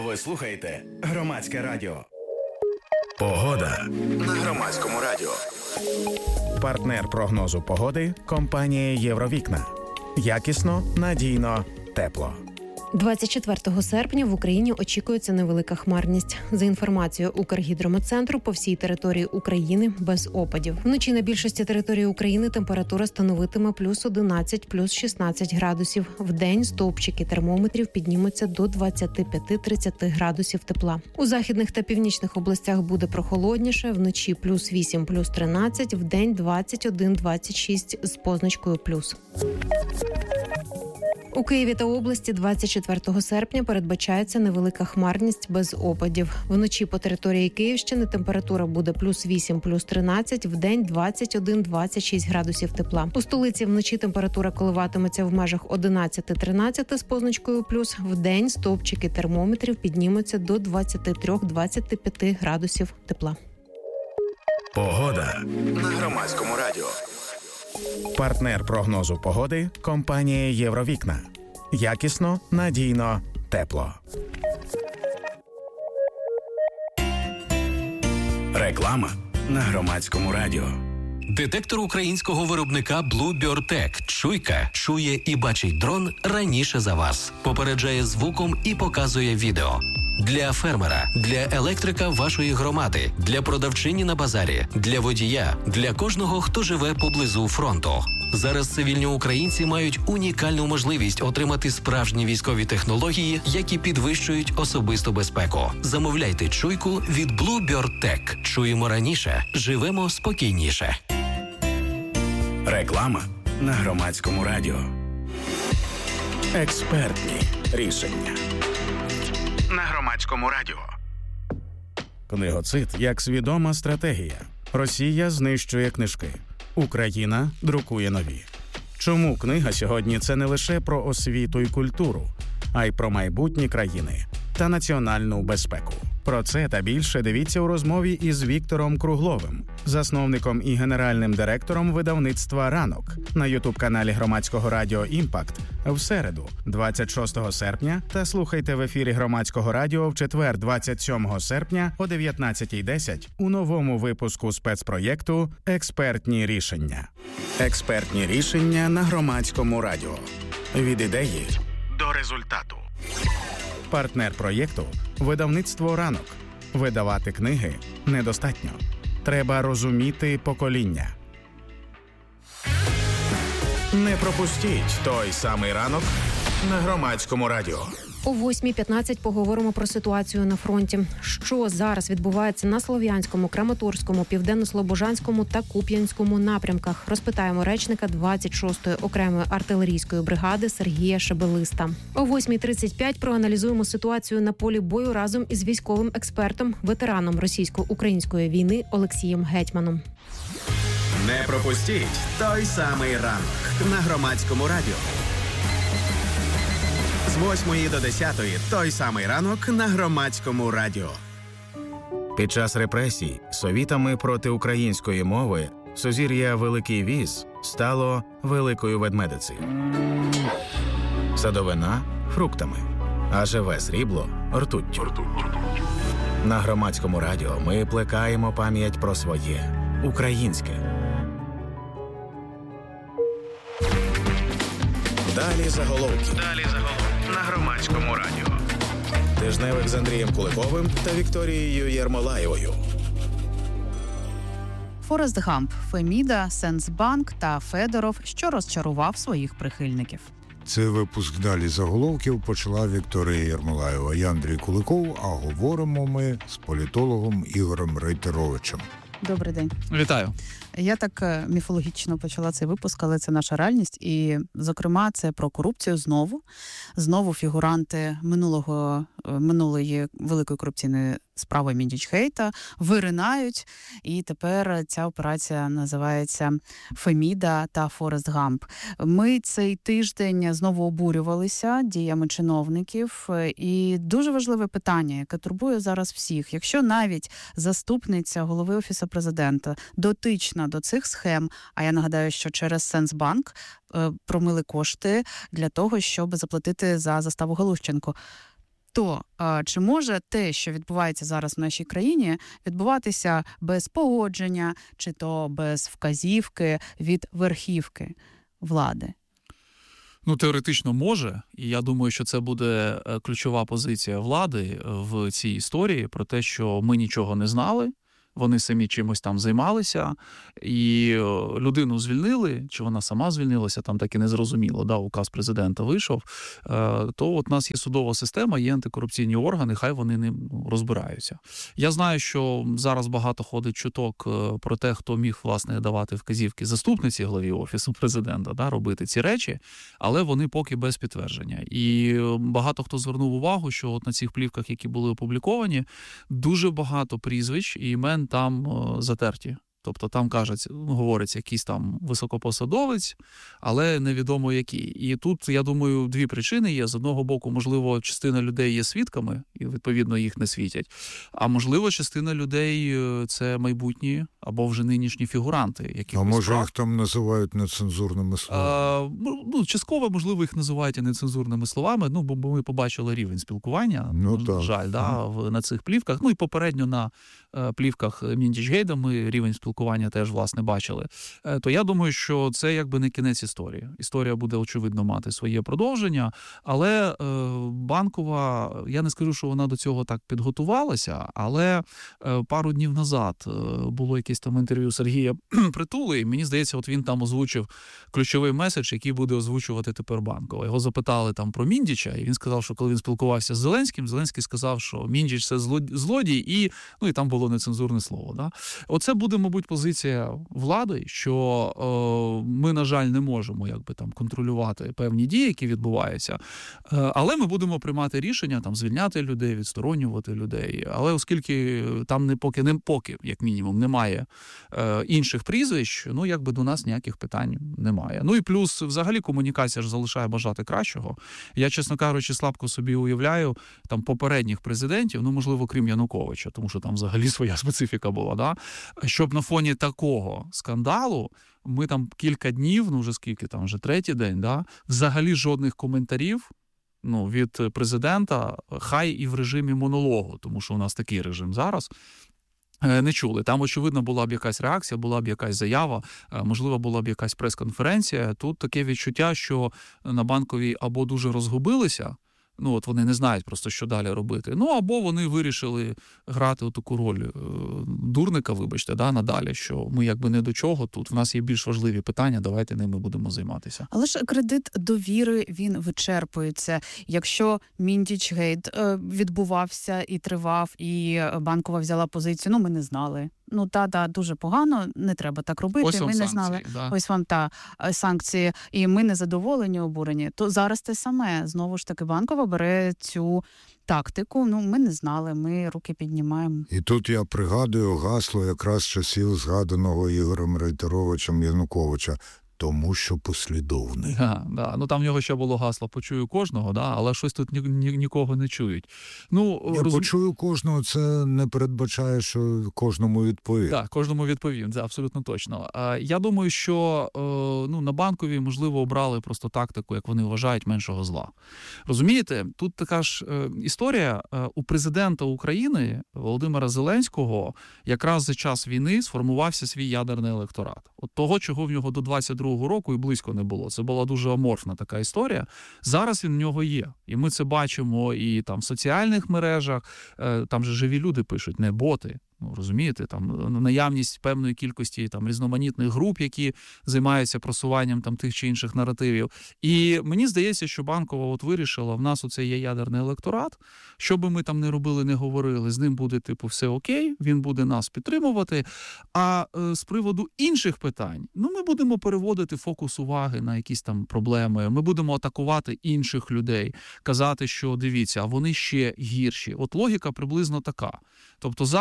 Ви слухаєте Громадське радіо. Погода на Громадському радіо. Партнер прогнозу погоди – компанія «Євровікна». Якісно, надійно, тепло. 24 серпня в Україні очікується невелика хмарність. За інформацією Укргідрометцентру, по всій території України без опадів. Вночі на більшості території України температура становитиме плюс 11, плюс 16 градусів. Вдень стовпчики термометрів піднімуться до 25-30 градусів тепла. У західних та північних областях буде прохолодніше. Вночі плюс 8, плюс 13, вдень 21-26 з позначкою плюс. У Києві та області 24 серпня передбачається невелика хмарність без опадів. Вночі по території Київщини температура буде плюс 8, плюс 13, вдень 21-26 градусів тепла. У столиці вночі температура коливатиметься в межах 11-13 з позначкою плюс. Вдень стовпчики термометрів піднімуться до 23-25 градусів тепла. Погода на Громадському радіо. Партнер прогнозу погоди – компанія «Євровікна». Якісно, надійно, тепло. Реклама на Громадському радіо. Детектор українського виробника Bluebird Tech. Чуйка чує і бачить дрон раніше за вас. Попереджає звуком і показує відео. Для фермера, для електрика вашої громади, для продавчині на базарі, для водія, для кожного, хто живе поблизу фронту. Зараз цивільні українці мають унікальну можливість отримати справжні військові технології, які підвищують особисту безпеку. Замовляйте чуйку від Bluebird Tech. Чуємо раніше, живемо спокійніше. Реклама на Громадському радіо. Експертні рішення. На Громадському радіо. Книгоцид як свідома стратегія. Росія знищує книжки. Україна друкує нові. Чому книга сьогодні – це не лише про освіту і культуру, а й про майбутні країни та національну безпеку? Про це та більше дивіться у розмові із Віктором Кругловим, засновником і генеральним директором видавництва «Ранок» на ютуб-каналі Громадського радіо «Імпакт» в середу, 26 серпня, та слухайте в ефірі Громадського радіо в четвер, 27 серпня о 19:10 у новому випуску спецпроєкту «Експертні рішення». Експертні рішення на Громадському радіо. Від ідеї до результату. Партнер проєкту – видавництво «Ранок». Видавати книги недостатньо. Треба розуміти покоління. Не пропустіть той самий ранок на Громадському радіо. О 8:15 поговоримо про ситуацію на фронті. Що зараз відбувається на Слов'янському, Краматорському, Південно-Слобожанському та Куп'янському напрямках? Розпитаємо речника 26-ї окремої артилерійської бригади Сергія Шебелиста. О 8:35 проаналізуємо ситуацію на полі бою разом із військовим експертом, ветераном російсько-української війни Олексієм Гетьманом. Не пропустіть той самий ранок на Громадському радіо. З 8 до 10 той самий ранок на Громадському радіо. Під час репресій совітами проти української мови сузір'я Великий Віз стало Великою Ведмедицею. Садовина – фруктами, а живе срібло – ртуттю. На Громадському радіо ми плекаємо пам'ять про своє – українське. Далі заголовки. На Громадському радіо. Тижневик з Андрієм Куликовим та Вікторією Єрмолаєвою. Форест Гамп, Феміда, Сенсбанк та Федоров, що розчарував своїх прихильників. Це випуск «Далі заголовків» почала Вікторія Єрмолаєва. Я Андрій Куликов, а говоримо ми з політологом Ігорем Рейтеровичем. Добрий день. Вітаю. Я так міфологічно почала цей випуск, але це наша реальність. І, зокрема, це про корупцію знову фігуранти минулої великої корупційної справи Міндічгейта виринають. І тепер ця операція називається Феміда та Форест Гамп. Ми цей тиждень знову обурювалися діями чиновників. І дуже важливе питання, яке турбує зараз всіх. Якщо навіть заступниця голови Офісу президента дотична до цих схем, а я нагадаю, що через Сенсбанк промили кошти для того, щоб заплатити за заставу Галущенко. то чи може те, що відбувається зараз в нашій країні, відбуватися без погодження, чи то без вказівки від верхівки влади? Ну, теоретично може, і я думаю, що це буде ключова позиція влади в цій історії про те, що ми нічого не знали, вони самі чимось там займалися, і людину звільнили, чи вона сама звільнилася, там так і не зрозуміло, да, указ президента вийшов, то от у нас є судова система, є антикорупційні органи, хай вони ним розбираються. Я знаю, що зараз багато ходить чуток про те, хто міг, власне, давати вказівки заступниці главі Офісу президента, да, робити ці речі, але вони поки без підтвердження. І багато хто звернув увагу, що от на цих плівках, які були опубліковані, дуже багато прізвищ і імен там затерті. Тобто там говориться якийсь там високопосадовець, але невідомо який. І тут, я думаю, дві причини є. З одного боку, можливо, частина людей є свідками, і, відповідно, їх не світять. А можливо, частина людей – це майбутні або вже нинішні фігуранти. Яких а може їх там називають нецензурними словами? Ну, частково, можливо, їх називають і нецензурними словами, ну, бо ми побачили рівень спілкування, жаль, да, на цих плівках. Ну, і попередньо на плівках Міндічгейта ми рівень спілкування теж, власне, бачили. То я думаю, що це якби не кінець історії. Історія буде, очевидно, мати своє продовження, але Банкова, я не скажу, що вона до цього так підготувалася, але пару днів назад було якесь там інтерв'ю Сергія Притули, і мені здається, от він там озвучив ключовий меседж, який буде озвучувати тепер Банкова. Його запитали там про Міндіча, і він сказав, що коли він спілкувався з Зеленським, Зеленський сказав, що Міндіч – це злодій, і там було нецензурне слово. Да? Оце буде, мабуть, позиція влади, що ми, на жаль, не можемо якби там контролювати певні дії, які відбуваються, але ми будемо приймати рішення, там, звільняти людей, відсторонювати людей. Але оскільки там поки, як мінімум, немає інших прізвищ, ну, якби до нас ніяких питань немає. Ну і плюс, взагалі, комунікація ж залишає бажати кращого. Я, чесно кажучи, слабко собі уявляю там попередніх президентів, ну, можливо, крім Януковича, тому що там взагалі своя специфіка була, да? Щоб на фоні такого скандалу ми там кілька днів, ну вже скільки там, вже третій день, да? Взагалі жодних коментарів від президента, хай і в режимі монологу, тому що у нас такий режим зараз, не чули. Там, очевидно, була б якась реакція, була б якась заява, можливо, була б якась прес-конференція. Тут таке відчуття, що на Банковій або дуже розгубилися, ну, от вони не знають просто, що далі робити. Ну, або вони вирішили грати у таку роль дурника, вибачте, да, надалі, що ми якби не до чого тут, в нас є більш важливі питання, давайте ними будемо займатися. Але ж кредит довіри, він вичерпується. Якщо Міндічгейт відбувався і тривав, і Банкова взяла позицію, ну, ми не знали. Ну, дуже погано, не треба так робити, ось ми не санкції, знали. Да. Ось вам санкції, і ми не задоволені, обурені. То зараз те саме. Знову ж таки, Банкова бере цю тактику. Ну, ми не знали, ми руки піднімаємо. І тут я пригадую гасло якраз часів згаданого Ігорем Рейтеровичем Януковича. Тому що послідовний. Да. Ну, там в нього ще було гасло «почую кожного», да? Але щось тут нікого не чують. Ну, почую кожного, це не передбачає, що кожному відповім. Так, кожному відповім, це абсолютно точно. Я думаю, що на Банковій, можливо, обрали просто тактику, як вони вважають, меншого зла. Розумієте, тут така ж історія. У президента України Володимира Зеленського якраз за час війни сформувався свій ядерний електорат. От того, чого в нього до 22-го року і близько не було. Це була дуже аморфна така історія. Зараз він в нього є. І ми це бачимо і там в соціальних мережах. Там же живі люди пишуть, не боти. Ну, розумієте, там наявність певної кількості там різноманітних груп, які займаються просуванням там тих чи інших наративів. І мені здається, що Банкова от вирішила, в нас оце є ядерний електорат, що би ми там не робили, не говорили, з ним буде типу все окей, він буде нас підтримувати. А з приводу інших питань, ми будемо переводити фокус уваги на якісь там проблеми, ми будемо атакувати інших людей, казати, що дивіться, а вони ще гірші. От логіка приблизно така. Тобто зараз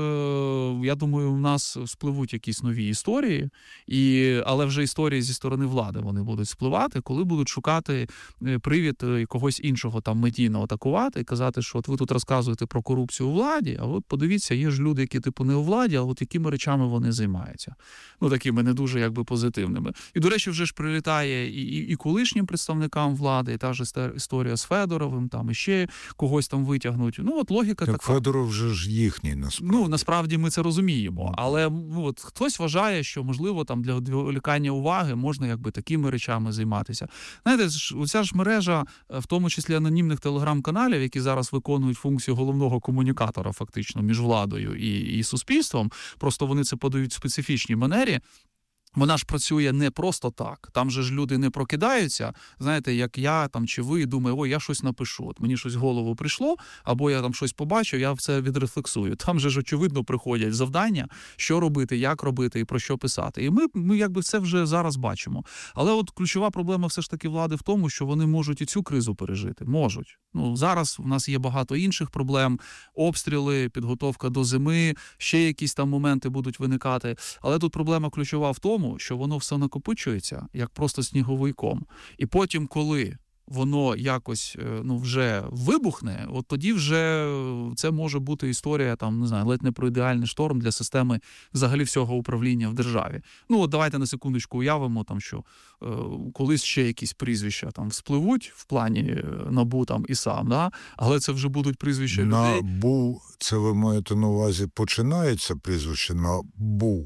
я думаю, у нас спливуть якісь нові історії, але вже історії зі сторони влади вони будуть спливати, коли будуть шукати привід когось іншого там медійно атакувати і казати, що от ви тут розказуєте про корупцію у владі, а от подивіться, є ж люди, які типу не у владі, а от якими речами вони займаються. Ну, такими не дуже якби позитивними. І, до речі, вже ж прилітає і колишнім представникам влади, і та ж історія з Федоровим, там іще когось там витягнуть. Ну, от логіка так така. Федоров вже ж їхній, насправді. Ну, насправді ми це розуміємо. Але от хтось вважає, що, можливо, там для відволікання уваги можна якби такими речами займатися. Знаєте, оця ж мережа, в тому числі анонімних телеграм-каналів, які зараз виконують функцію головного комунікатора фактично між владою і суспільством, просто вони це подають в специфічній манері. Вона ж працює не просто так. Там же ж люди не прокидаються, знаєте, як я там чи ви, думаю, ой, я щось напишу. От мені щось в голову прийшло, або я там щось побачив, я це відрефлексую. Там же ж, очевидно, приходять завдання, що робити, як робити і про що писати. І ми якби це вже зараз бачимо. Але от ключова проблема все ж таки влади в тому, що вони можуть і цю кризу пережити. Можуть. Ну, зараз в нас є багато інших проблем. Обстріли, підготовка до зими, ще якісь там моменти будуть виникати. Але тут проблема ключова в тому, що воно все накопичується, як просто сніговий ком. І потім, коли воно якось вже вибухне, от тоді вже це може бути історія, там, не знаю, ледь не про ідеальний шторм для системи взагалі всього управління в державі. Ну, от давайте на секундочку уявимо, там, що колись ще якісь прізвища там вспливуть в плані НАБУ там і сам, да? Але це вже будуть прізвища людей. НАБУ, це ви маєте на увазі, починається прізвище НАБУ?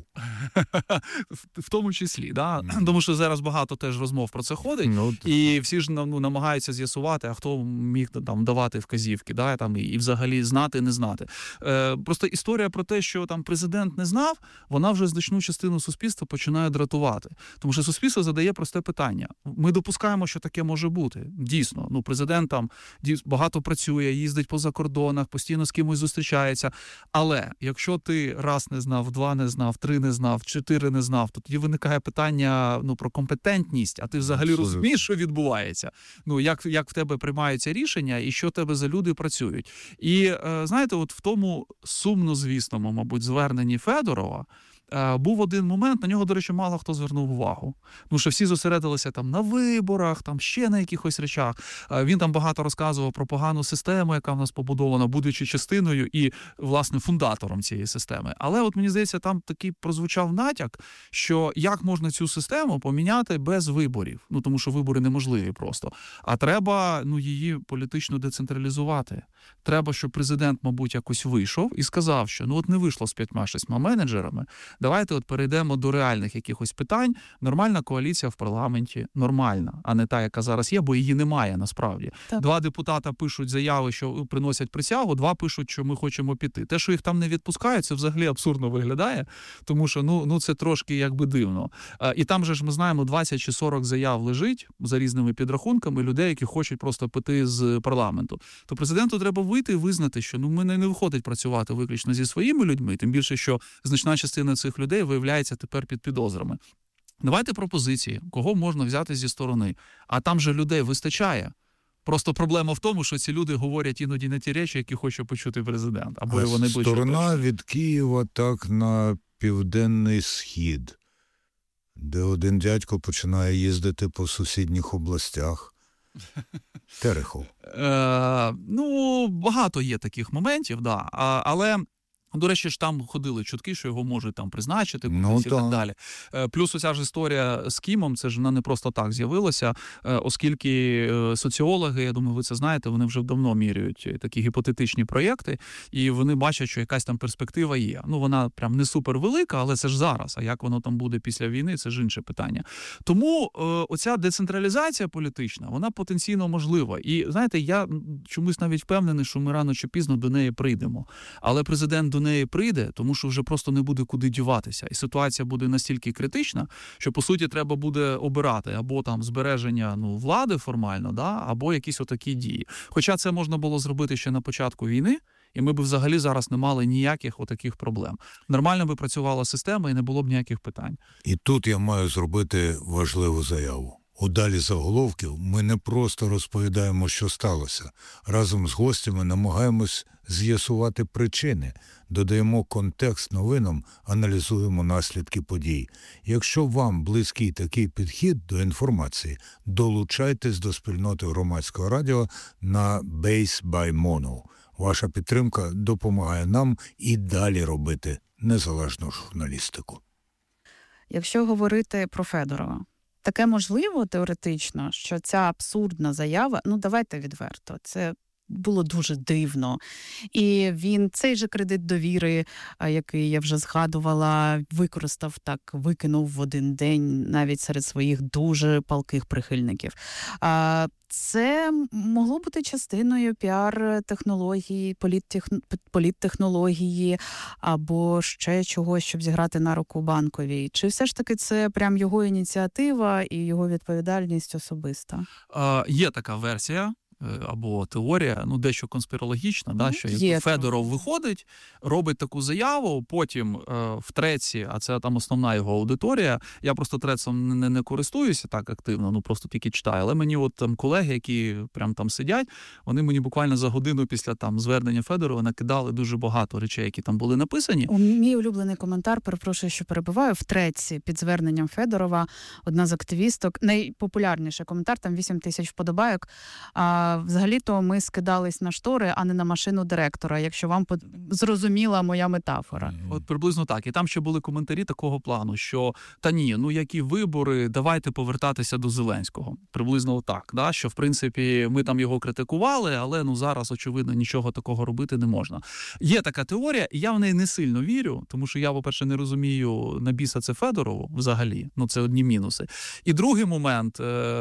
В тому числі, да? Тому що зараз багато теж розмов про це ходить, і всі ж намагаються з'ясувати, а хто міг там давати вказівки, да? Там, і взагалі знати, не знати. Просто історія про те, що там президент не знав, вона вже значну частину суспільства починає дратувати. Тому що суспільство задає просте питання. Ми допускаємо, що таке може бути. Дійсно, президент там багато працює, їздить по закордонах, постійно з кимось зустрічається. Але якщо ти раз не знав, два не знав, три не знав, чотири не знав, то тоді виникає питання про компетентність, а ти взагалі розумієш, що відбувається. Як в тебе приймаються рішення і що в тебе за люди працюють. І, знаєте, от в тому сумнозвісному, мабуть, зверненні Федорова був один момент, на нього, до речі, мало хто звернув увагу. Тому що всі зосередилися там на виборах, там ще на якихось речах. Він там багато розказував про погану систему, яка в нас побудована, будучи частиною і, власне, фундатором цієї системи. Але от мені здається, там такий прозвучав натяк, що як можна цю систему поміняти без виборів. Тому що вибори неможливі просто. А треба, її політично децентралізувати. Треба, щоб президент, мабуть, якось вийшов і сказав, що от не вийшло з 5-6 менеджерами, давайте от перейдемо до реальних якихось питань. Нормальна коаліція в парламенті, нормальна, а не та, яка зараз є, бо її немає насправді. Так. 2 депутата пишуть заяви, що приносять присягу, 2 пишуть, що ми хочемо піти. Те, що їх там не відпускають, це взагалі абсурдно виглядає, тому що це трошки якби дивно. І там же ж ми знаємо, 20 чи 40 заяв лежить за різними підрахунками людей, які хочуть просто піти з парламенту. То президенту треба вийти і визнати, що мене не виходить працювати виключно зі своїми людьми, тим більше, що значна частина цих людей виявляється тепер під підозрами. Давайте пропозиції, кого можна взяти зі сторони. А там же людей вистачає. Просто проблема в тому, що ці люди говорять іноді не ті речі, які хоче почути президент. Або вони сторона від Києва так на південний схід, де один дядько починає їздити по сусідніх областях. Терехов. Багато є таких моментів, да. Але до речі, ж там ходили чутки, що його можуть там призначити кудись і так далі. Плюс оця ж історія з Кімом, це ж вона не просто так з'явилася, оскільки соціологи, я думаю, ви це знаєте, вони вже давно міряють такі гіпотетичні проєкти, і вони бачать, що якась там перспектива є. Вона прям не супер велика, але це ж зараз, а як воно там буде після війни, це ж інше питання. Тому оця децентралізація політична, вона потенційно можлива. І, знаєте, я чомусь навіть впевнений, що ми рано чи пізно до неї прийдемо. Але президент до неї прийде, тому що вже просто не буде куди діватися. І ситуація буде настільки критична, що, по суті, треба буде обирати або там збереження влади формально, да, або якісь отакі дії. Хоча це можна було зробити ще на початку війни, і ми б взагалі зараз не мали ніяких отаких проблем. Нормально би працювала система і не було б ніяких питань. І тут я маю зробити важливу заяву. У «Далі заголовків» ми не просто розповідаємо, що сталося. Разом з гостями намагаємось з'ясувати причини, додаємо контекст новинам, аналізуємо наслідки подій. Якщо вам близький такий підхід до інформації, долучайтесь до спільноти громадського радіо на Base by Mono. Ваша підтримка допомагає нам і далі робити незалежну журналістику. Якщо говорити про Федорова, таке можливо теоретично, що ця абсурдна заява, давайте відверто, це було дуже дивно. І він цей же кредит довіри, який я вже згадувала, використав так, викинув в один день навіть серед своїх дуже палких прихильників. Це могло бути частиною піар-технології, політтехнології або ще чогось, щоб зіграти на руку Банковій. Чи все ж таки це прям його ініціатива і його відповідальність особиста? Є така версія. Або теорія, дещо конспірологічна, що Федоров виходить, робить таку заяву, потім в Треці, а це там основна його аудиторія, я просто Трецом не користуюся так активно, просто тільки читаю, але мені от там колеги, які прям там сидять, вони мені буквально за годину після там звернення Федорова накидали дуже багато речей, які там були написані. Мій улюблений коментар, перепрошую, що перебиваю, в Треці під зверненням Федорова одна з активісток, найпопулярніший коментар, там 8 тисяч вподобайок, взагалі-то ми скидались на штори, а не на машину директора, якщо вам зрозуміла моя метафора. От приблизно так. І там ще були коментарі такого плану, що які вибори, давайте повертатися до Зеленського. Приблизно так, що в принципі ми там його критикували, але зараз, очевидно, нічого такого робити не можна. Є така теорія, і я в неї не сильно вірю, тому що я, по-перше, не розумію, на біса це Федорову взагалі. Це одні мінуси. І другий момент,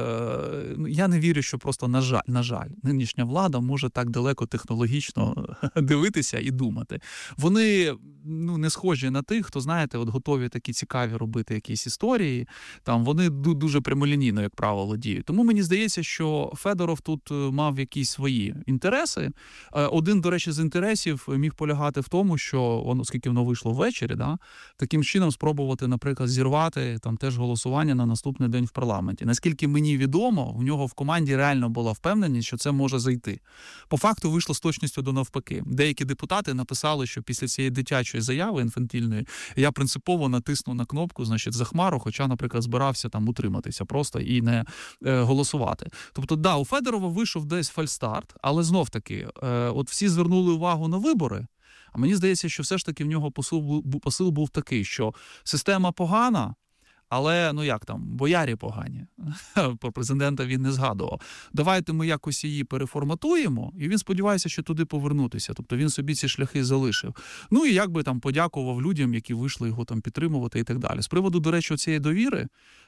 я не вірю, що просто, на жаль, нинішня влада може так далеко технологічно дивитися і думати. Вони не схожі на тих, хто, знаєте, готові такі цікаві робити якісь історії. Там вони дуже прямолінійно, як правило, діють. Тому мені здається, що Федоров тут мав якісь свої інтереси. Один, до речі, з інтересів міг полягати в тому, що, оскільки воно вийшло ввечері, таким чином спробувати, наприклад, зірвати там теж голосування на наступний день в парламенті. Наскільки мені відомо, в нього в команді реально була впевненість, що це може зайти. По факту вийшло з точністю до навпаки. Деякі депутати написали, що після цієї дитячої заяви інфантильної я принципово натисну на кнопку, за Хмару, хоча, наприклад, збирався там утриматися просто і не голосувати. Тобто, у Федорова вийшов десь фальстарт, але знов-таки, от всі звернули увагу на вибори, а мені здається, що все ж таки в нього посил був такий, що система погана, але, боярі погані. Про президента він не згадував. Давайте ми якось її переформатуємо, і він сподівається, що туди повернутися. Тобто він собі ці шляхи залишив. І подякував людям, які вийшли його там підтримувати і так далі. З приводу, до речі, цієї довіри,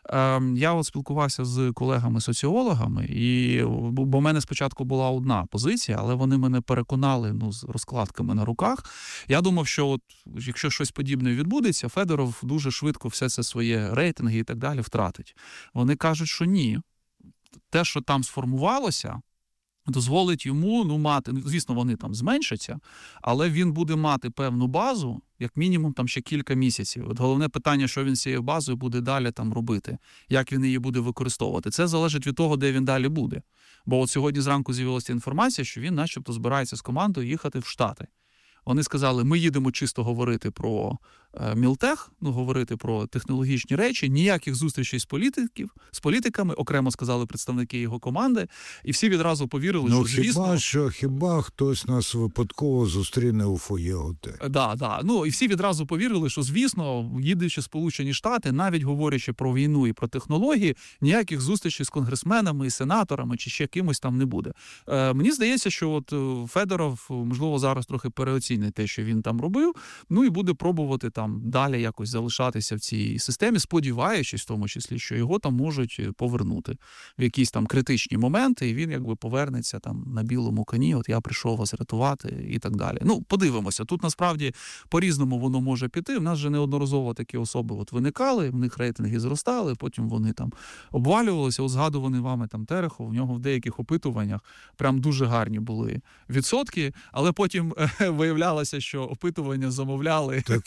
я спілкувався з колегами-соціологами, бо в мене спочатку була одна позиція, але вони мене переконали з розкладками на руках. Я думав, що якщо щось подібне відбудеться, Федоров дуже швидко все це своє рейтинги і так далі втратить. Вони кажуть, що ні. Те, що там сформувалося, дозволить йому мати, звісно, вони там зменшаться, але він буде мати певну базу, як мінімум там ще кілька місяців. Головне питання, що він з цією базою буде далі там робити, як він її буде використовувати. Це залежить від того, де він далі буде. Бо сьогодні зранку з'явилася інформація, що він начебто збирається з командою їхати в Штати. Вони сказали, ми їдемо чисто говорити про мілтех, говорити про технологічні речі, ніяких зустрічей з політиками, окремо сказали представники його команди, і всі відразу повірили, що звісно... Хіба хтось нас випадково зустріне у фоє готелю. І всі відразу повірили, що, звісно, їдучи в Сполучені Штати, навіть говорячи про війну і про технології, ніяких зустрічей з конгресменами і сенаторами чи ще кимось там не буде. Мені здається, що Федоров, можливо, зараз трохи переоцінить те, що він там робив, і буде пробувати там далі якось залишатися в цій системі, сподіваючись, в тому числі, що його там можуть повернути в якісь там критичні моменти, і він повернеться там на білому коні, я прийшов вас рятувати і так далі. Подивимося. Тут насправді по-різному воно може піти. В нас же неодноразово такі особи виникали, в них рейтинги зростали, потім вони там обвалювалися. Згадуваний вами там Терехов, в нього в деяких опитуваннях прям дуже гарні були відсотки, але потім виявлялося, що опитування замовляли. Так я думаю,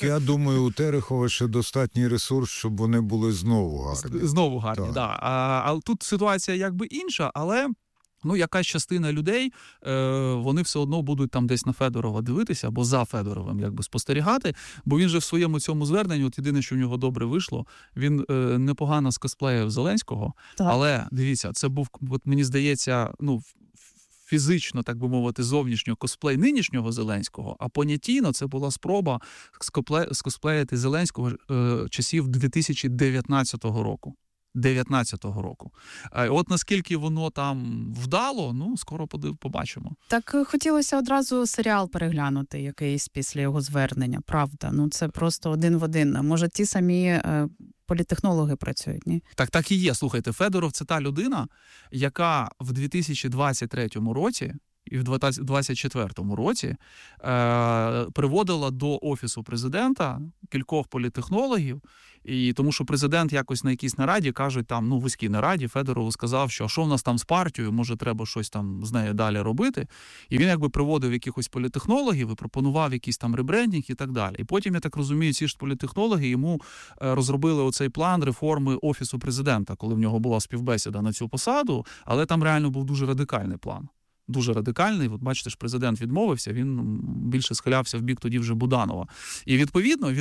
думаю, у Терехова ще достатній ресурс, щоб вони були знову гарні. Знову гарні, так. Да. А тут ситуація якби інша, але... Ну, якась частина людей, вони все одно будуть там десь на Федорова дивитися або за Федоровим якби спостерігати, бо він же в своєму цьому зверненні, от єдине, що в нього добре вийшло, він непогано скосплеїв Зеленського, так. Але, дивіться, це був, от мені здається, ну, фізично, так би мовити, зовнішньо косплей нинішнього Зеленського, а понятійно це була спроба скосплеїти Зеленського часів 2019 року. 19-го року. От наскільки воно там вдало, ну, скоро побачимо. Так хотілося одразу серіал переглянути якийсь після його звернення, правда. Ну, це просто один в один. Може, ті самі політтехнологи працюють, ні? Так і є. Слухайте, Федоров – це та людина, яка в 2023 році і в 2024 році приводила до Офісу президента кількох політтехнологів, і тому що президент якось на якійсь нараді, кажуть, там, ну, вузькій нараді, Федорову сказав, що що в нас там з партією, може, треба щось там з нею далі робити. І він якби приводив якихось політтехнологів і пропонував якийсь там ребрендінг і так далі. І потім, я так розумію, ці ж політтехнологи йому розробили оцей план реформи Офісу президента, коли в нього була співбесіда на цю посаду, але там реально був дуже радикальний план. Дуже радикальний. От бачите ж, президент відмовився, він більше схилявся в бік тоді вже Буданова. І відповідно,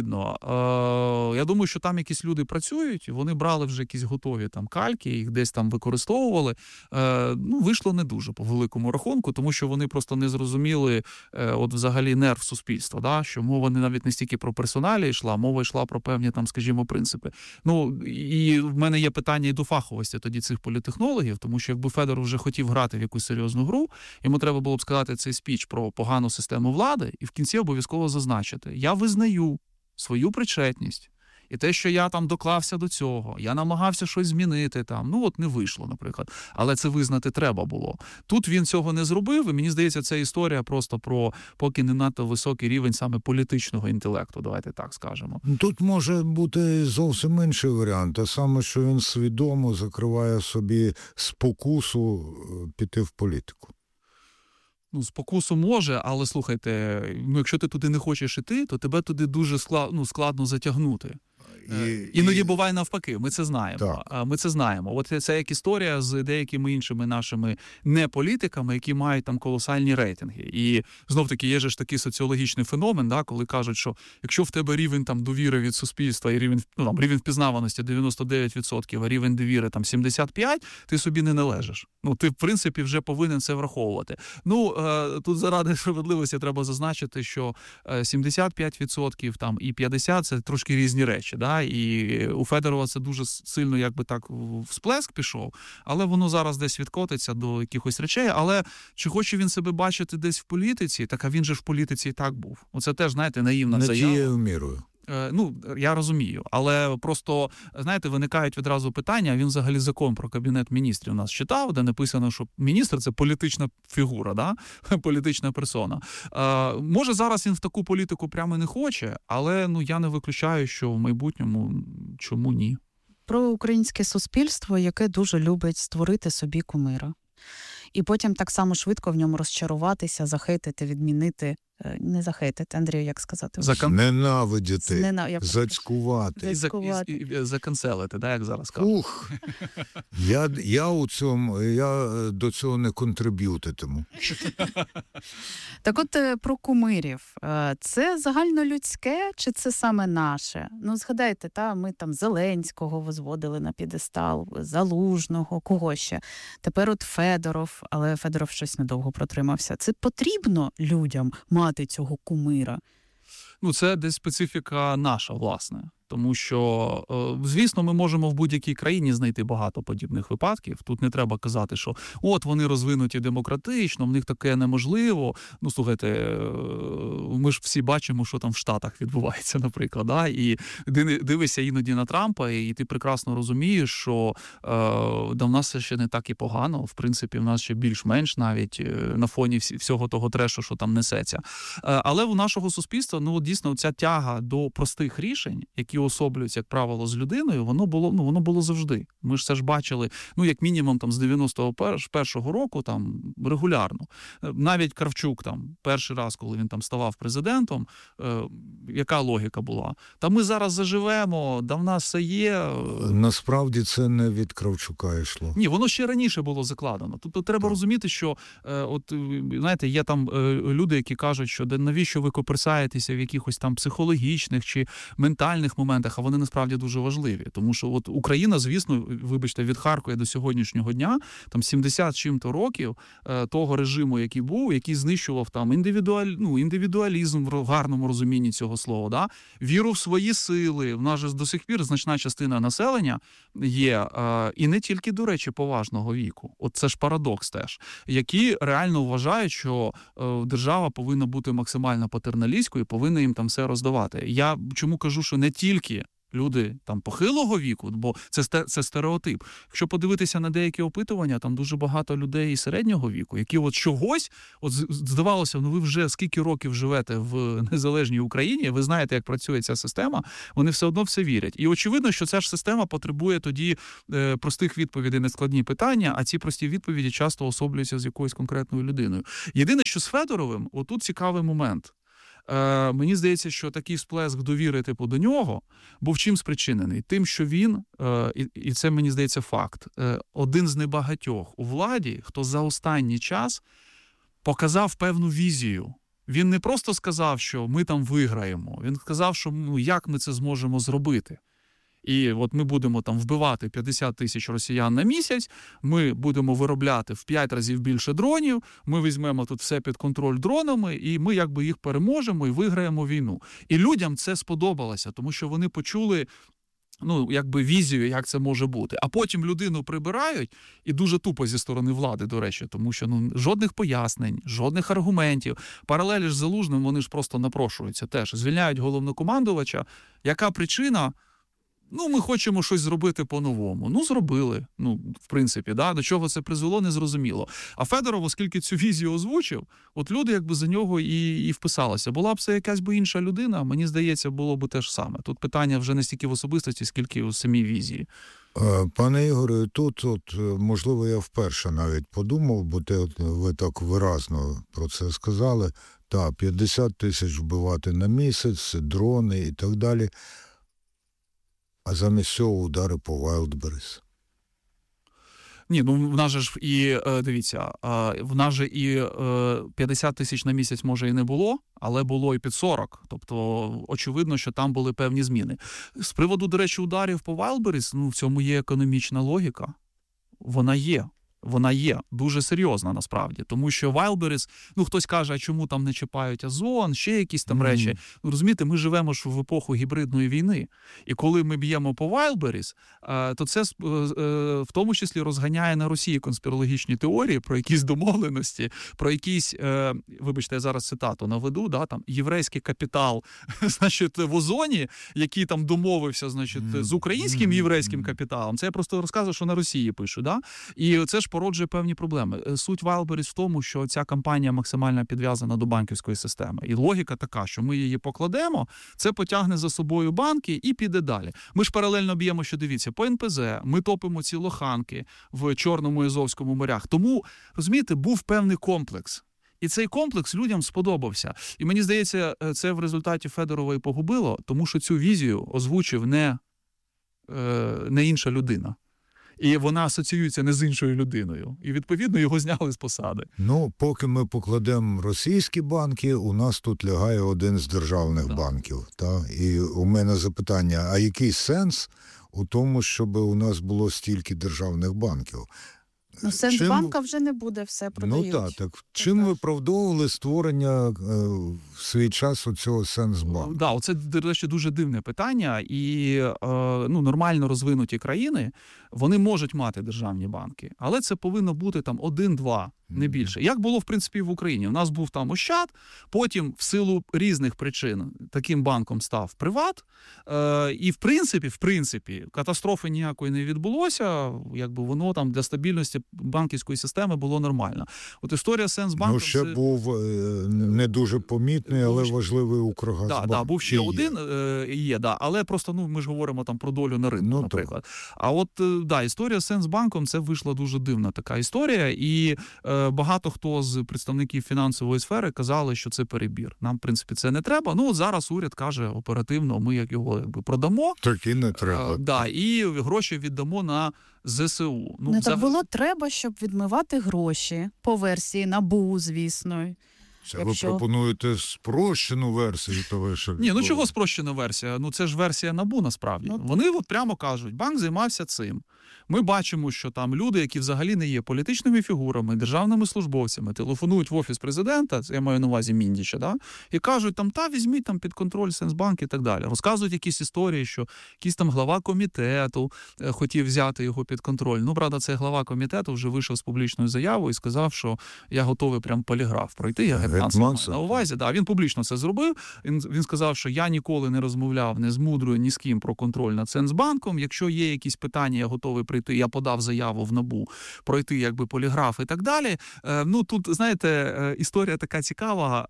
я думаю, що там якісь люди працюють, вони брали вже якісь готові там кальки, їх десь там використовували. Ну, вийшло не дуже по великому рахунку, тому що вони просто не зрозуміли от взагалі нерв суспільства, да? Що мова не навіть не стільки про персоналі йшла, мова йшла про певні там, скажімо, принципи. Ну, і в мене є питання і до фаховості тоді цих політтехнологів, тому що якби Федоров вже хотів грати в якусь серйозну гру, йому треба було б сказати цей спіч про погану систему влади і в кінці обов'язково зазначити: я визнаю свою причетність і те, що я там доклався до цього, я намагався щось змінити там, ну от не вийшло, наприклад, але це визнати треба було. Тут він цього не зробив, і мені здається, це історія просто про поки не надто високий рівень саме політичного інтелекту, давайте так скажемо. Тут може бути зовсім інший варіант, а саме, що він свідомо закриває собі спокусу піти в політику. Ну, спокусу може, але слухайте, ну, якщо ти туди не хочеш іти, то тебе туди дуже складно затягнути. Іноді буває навпаки, ми це знаємо. Ми це знаємо. От це як історія з деякими іншими нашими неполітиками, які мають там колосальні рейтинги. І знов-таки є ж такий соціологічний феномен, да, коли кажуть, що якщо в тебе рівень там довіри від суспільства і рівень впізнаваності 99%, а рівень довіри там 75%, ти собі не належиш. Ну, ти, в принципі, вже повинен це враховувати. Ну, тут заради справедливості треба зазначити, що 75% там і 50% – це трошки різні речі, да? І у Федорова це дуже сильно, якби так, всплеск пішов, але воно зараз десь відкотиться до якихось речей. Але чи хоче він себе бачити десь в політиці? Так, а він же в політиці і так був. Оце теж, знаєте, наївна заява. Не тією мірою. Ну, я розумію, але просто, знаєте, виникають відразу питання, він взагалі закон про Кабінет міністрів у нас читав, де написано, що міністр – це політична фігура, да? Політична персона. Може, зараз він в таку політику прямо не хоче, але ну, я не виключаю, що в майбутньому чому ні. Про українське суспільство, яке дуже любить створити собі кумира. І потім так само швидко в ньому розчаруватися, захейтити, відмінити. Не захейтити, Андрію, як сказати? Ненавидіти, зацькувати. Заканцелити, да, як зараз кажуть. Я до цього не контриб'ютитиму. Так от про кумирів. Це загальнолюдське чи це саме наше? Ну, згадайте, ми там Зеленського возводили на п'єдестал, Залужного, кого ще? Тепер от Федоров, але Федоров щось недовго протримався. Це потрібно людям мати цього кумира? Ну, це десь специфіка наша, власне. Тому що, звісно, ми можемо в будь-якій країні знайти багато подібних випадків. Тут не треба казати, що от вони розвинуті демократично, в них таке неможливо. Ну, слухайте, ми ж всі бачимо, що там в Штатах відбувається, наприклад. Да? І дивишся іноді на Трампа, і ти прекрасно розумієш, що в нас ще не так і погано. В принципі, в нас ще більш-менш навіть на фоні всього того трешу, що там несеться. Але у нашого суспільства, ну, дійсно, ця тяга до простих рішень, які які особлюються, як правило, з людиною, воно було завжди. Ми ж це ж бачили, як мінімум там з 91-го року там регулярно. Навіть Кравчук там перший раз, коли він там ставав президентом, яка логіка була? Та ми зараз заживемо, да в нас все є. Насправді це не від Кравчука йшло. Ні, воно ще раніше було закладено. Тобто треба розуміти, що знаєте, є там люди, які кажуть, що навіщо ви коперсаєтеся в якихось там психологічних чи ментальних моментах, а вони насправді дуже важливі. Тому що от Україна, звісно, вибачте, від Харкова до сьогоднішнього дня, там 70 чим-то років того режиму, який був, який знищував там індивідуалізм в гарному розумінні цього слова, да? Віру в свої сили. В нас же до сих пір значна частина населення є, і не тільки, до речі, поважного віку. От це ж парадокс теж, які реально вважають, що держава повинна бути максимально патерналістською, повинна їм там все роздавати. Я чому кажу, що не тільки люди там похилого віку, бо це стереотип. Якщо подивитися на деякі опитування, там дуже багато людей і середнього віку, які от чогось, здавалося, ви вже скільки років живете в незалежній Україні, ви знаєте, як працює ця система, вони все одно все вірять. І очевидно, що ця ж система потребує тоді простих відповідей на складні питання, а ці прості відповіді часто особлюються з якоюсь конкретною людиною. Єдине, що з Федоровим, отут цікавий момент. Мені здається, що такий сплеск довіри до нього був чим спричинений? Тим, що він, і це, мені здається, факт, один з небагатьох у владі, хто за останній час показав певну візію. Він не просто сказав, що ми там виграємо, він сказав, що як ми це зможемо зробити. І от ми будемо там вбивати 50 тисяч росіян на місяць, ми будемо виробляти в 5 разів більше дронів, ми візьмемо тут все під контроль дронами, і ми якби їх переможемо і виграємо війну. І людям це сподобалося, тому що вони почули візію, як це може бути. А потім людину прибирають, і дуже тупо зі сторони влади, до речі, тому що жодних пояснень, жодних аргументів. Паралелі ж з Залужним, вони ж просто напрошуються теж. Звільняють головнокомандувача. Яка причина? Ми хочемо щось зробити по-новому. Зробили. В принципі, до чого це призвело, незрозуміло. А Федоров, оскільки цю візію озвучив, от люди якби за нього і вписалися. Була б це якась би інша людина, мені здається, було б те ж саме. Тут питання вже не стільки в особистості, скільки у самій візії. Пане Ігоре, тут, можливо, я вперше навіть подумав, бо ви так виразно про це сказали. 50 тисяч вбивати на місяць, дрони і так далі. А замість цього удари по Wildberries. Ні, в нас же ж і, дивіться, в нас же і 50 тисяч на місяць, може, і не було, але було і під 40. Тобто, очевидно, що там були певні зміни. З приводу, до речі, ударів по Wildberries, в цьому є економічна логіка. Вона є дуже серйозна, насправді. Тому що Wildberries, хтось каже, а чому там не чіпають Озон, ще якісь там речі. Розумієте, ми живемо ж в епоху гібридної війни. І коли ми б'ємо по Wildberries, то це в тому числі розганяє на Росії конспірологічні теорії про якісь домовленості, про якісь, вибачте, я зараз цитату наведу, там єврейський капітал, значить, в Озоні, який там домовився, значить, з українським єврейським капіталом. Це я просто розказую, що на Росії пишу, І це ж породжує певні проблеми. Суть Wildberries в тому, що ця компанія максимально підв'язана до банківської системи. І логіка така, що ми її покладемо, це потягне за собою банки і піде далі. Ми ж паралельно б'ємо, що дивіться, по НПЗ, ми топимо ці лоханки в Чорному і Азовському морях. Тому, розумієте, був певний комплекс. І цей комплекс людям сподобався. І мені здається, це в результаті Федорова і погубило, тому що цю візію озвучив не інша людина. І вона асоціюється не з іншою людиною. І, відповідно, його зняли з посади. Поки ми покладемо російські банки, у нас тут лягає один з державних банків. І у мене запитання, а який сенс у тому, щоб у нас було стільки державних банків? Сенсбанка вже не буде, все продають. Чим виправдовували створення в свій час оцього Сенсбанку? Оце, до речі, дуже дивне питання. І нормально розвинуті країни, вони можуть мати державні банки. Але це повинно бути там 1-2, не більше. Як було, в принципі, в Україні. У нас був там Ощад, потім в силу різних причин таким банком став Приват. І, в принципі, катастрофи ніякої не відбулося. Якби воно там для стабільності банківської системи було нормально. От історія Сенсбанком... Ще був не дуже помітний, але важливий Укргазбанк. Так, був ще один, але просто, ми ж говоримо там про долю на ринку, наприклад. Так. А от, історія з Сенсбанком, це вийшла дуже дивна така історія, і багато хто з представників фінансової сфери казали, що це перебір. Нам, в принципі, це не треба. Зараз уряд каже оперативно, ми його продамо. Так і не треба. І гроші віддамо на ЗСУ. Так було треба, щоб відмивати гроші по версії НАБУ, звісно. Це ви пропонуєте спрощену версію того, що... Ні, чого спрощена версія? Це ж версія НАБУ, насправді. Вони прямо кажуть, банк займався цим. Ми бачимо, що там люди, які взагалі не є політичними фігурами, державними службовцями, телефонують в Офіс президента, це я маю на увазі Міндіча, і кажуть, візьміть під контроль Сенсбанк і так далі. Розказують якісь історії, що якийсь там глава комітету хотів взяти його під контроль. Правда, цей глава комітету вже вийшов з публічною заявою і сказав, що я готовий прям поліграф пройти, я гетьманцем на увазі. Він публічно це зробив. Він сказав, що я ніколи не розмовляв не з Мудрою, ні з ким про контроль над Сенсбанком. Якщо є якісь питання, я готовий прийти, я подав заяву в НАБУ, пройти поліграф і так далі. Тут, знаєте, історія така цікава.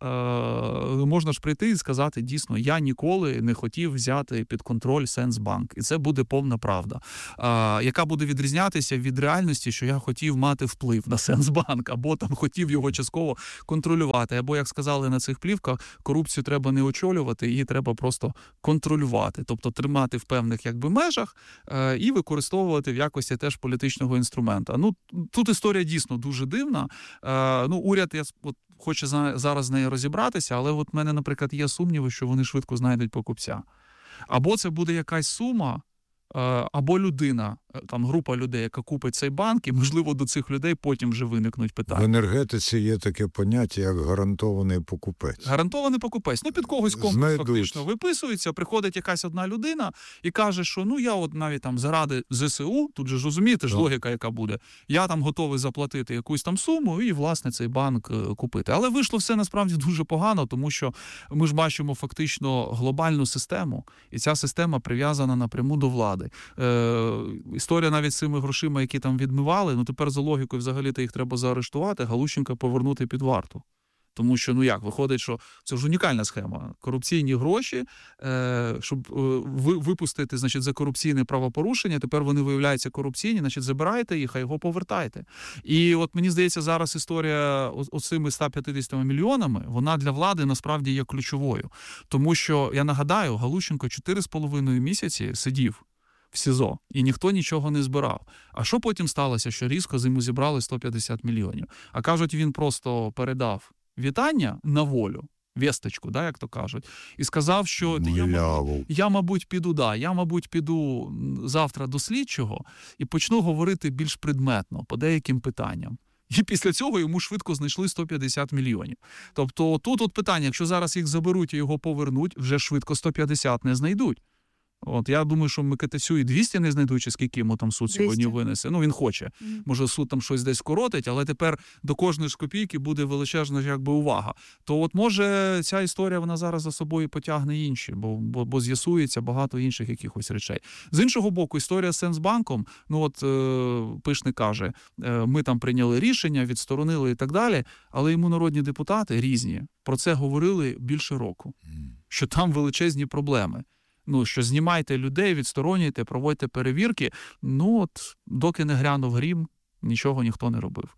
Можна ж прийти і сказати, дійсно, я ніколи не хотів взяти під контроль Сенсбанк. І це буде повна правда. Яка буде відрізнятися від реальності, що я хотів мати вплив на Сенсбанк, або там хотів його частково контролювати. Або, як сказали на цих плівках, корупцію треба не очолювати, її треба просто контролювати. Тобто тримати в певних межах і використовувати в якості теж політичного інструмента. Тут історія дійсно дуже дивна. Уряд хоче зараз з нею розібратися, але в мене, наприклад, є сумніви, що вони швидко знайдуть покупця. Або це буде якась сума, або людина, група людей, яка купить цей банк, і, можливо, до цих людей потім вже виникнуть питання. В енергетиці є таке поняття, як гарантований покупець. Гарантований покупець. Під когось комплекс фактично виписується, приходить якась одна людина і каже, що я навіть заради ЗСУ, тут же ж розумієте ж логіка, яка буде, я готовий заплатити якусь суму і, власне, цей банк купити. Але вийшло все насправді дуже погано, тому що ми ж бачимо фактично глобальну систему, і ця система прив'язана напряму до влади. Історія навіть з цими грошима, які там відмивали, тепер за логікою взагалі-то їх треба заарештувати, Галущенка повернути під варту. Тому що, виходить, що це ж унікальна схема. Корупційні гроші, щоб випустити, за корупційне правопорушення, тепер вони виявляються корупційні, забирайте їх, а його повертайте. І мені здається, зараз історія оцими 150 мільйонами, вона для влади насправді є ключовою. Тому що, я нагадаю, Галущенко 4,5 місяці сидів в СІЗО, і ніхто нічого не збирав. А що потім сталося, що різко йому зібрали 150 мільйонів? А кажуть, він просто передав вітання на волю, вісточку, як то кажуть, і сказав, що я, мабуть, піду завтра до слідчого і почну говорити більш предметно по деяким питанням. І після цього йому швидко знайшли 150 мільйонів. Тобто тут питання, якщо зараз їх заберуть і його повернуть, вже швидко 150 не знайдуть. Я думаю, що Микитасю і 200 не знайдуть, чи скільки йому там суд сьогодні винесе. Він хоче. Може, суд там щось десь скоротить, але тепер до кожної ж копійки буде величезна увага. То може ця історія, вона зараз за собою потягне інші, бо з'ясується багато інших якихось речей. З іншого боку, історія з Сенсбанком, Пишник каже, ми там прийняли рішення, відсторонили і так далі, але йому народні депутати різні про це говорили більше року, що там величезні проблеми. Що знімайте людей, відсторонюйте, проводьте перевірки. Доки не грянув грім, нічого ніхто не робив.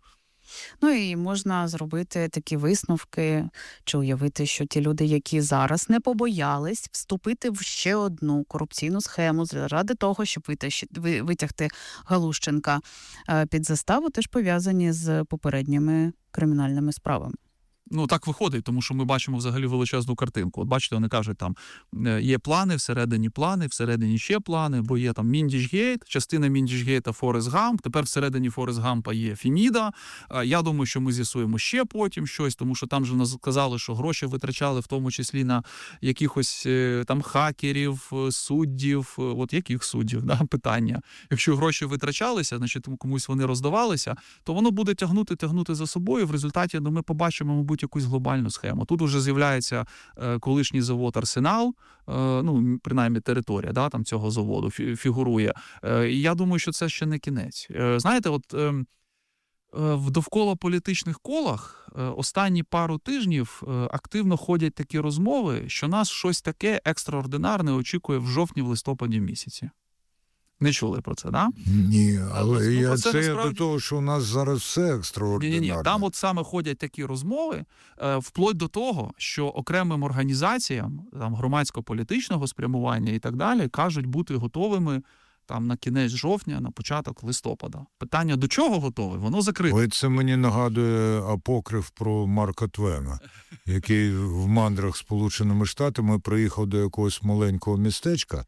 І можна зробити такі висновки, чи уявити, що ті люди, які зараз не побоялись вступити в ще одну корупційну схему заради того, щоб витягти Галущенка під заставу, теж пов'язані з попередніми кримінальними справами. Так виходить, тому що ми бачимо взагалі величезну картинку. Бачите, вони кажуть, там є плани, всередині ще плани, бо є там Міндічгейт, частина Міндічгейта Форест Гамп, тепер всередині Форест Гампа є Феміда. Я думаю, що ми з'ясуємо ще потім щось, тому що там же нас сказали, що гроші витрачали в тому числі на якихось там хакерів, суддів. Яких суддів? Питання. Якщо гроші витрачалися, значить комусь вони роздавалися, то воно буде тягнути за собою. В результаті ми побачимо, мабуть, якусь глобальну схему. Тут вже з'являється колишній завод «Арсенал», принаймні територія там цього заводу фігурує. І я думаю, що це ще не кінець. Знаєте, В довкола політичних колах останні пару тижнів активно ходять такі розмови, що нас щось таке екстраординарне очікує в жовтні-листопаді місяці. Не чули про це, да? Ні, але це насправді... до того, що у нас зараз все екстраординарне. Ні. Там от саме ходять такі розмови, вплоть до того, що окремим організаціям там, громадсько-політичного спрямування і так далі кажуть бути готовими там на кінець жовтня, на початок листопада. Питання, до чого готовий, воно закрите. Ой, це мені нагадує апокриф про Марка Твена, який в мандрах Сполученими Штатами приїхав до якогось маленького містечка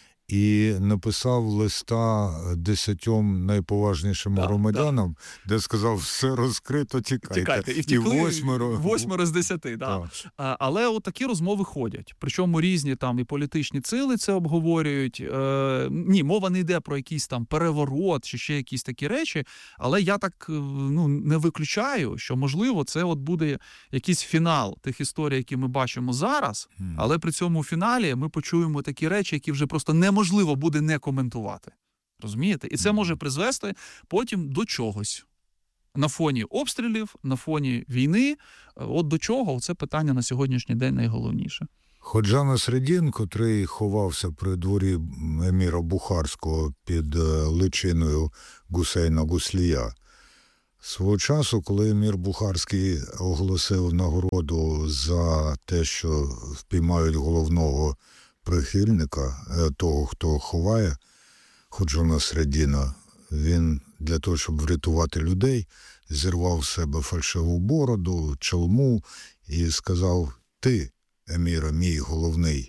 і написав листа 10 найповажнішим громадянам, де сказав, все розкрито, тікайте. І втекли 8 з 10. Да. Але от такі розмови ходять. Причому різні там і політичні сили це обговорюють. Ні, мова не йде про якийсь там переворот чи ще якісь такі речі, але я так не виключаю, що, можливо, це от буде якийсь фінал тих історій, які ми бачимо зараз, але при цьому фіналі ми почуємо такі речі, які вже просто неможливо буде не коментувати. Розумієте? І це може призвести потім до чогось. На фоні обстрілів, на фоні війни. От до чого? Це питання на сьогоднішній день найголовніше. Ходжа Насреддін, котрий ховався при дворі еміра Бухарського під личиною Гусейна Гуслія, свого часу, коли емір Бухарський оголосив нагороду за те, що впіймають головного прихильника, того, хто ховає Ходжу Насреддіна, він для того, щоб врятувати людей, зірвав з себе фальшиву бороду, чалму і сказав: ти, еміра, мій головний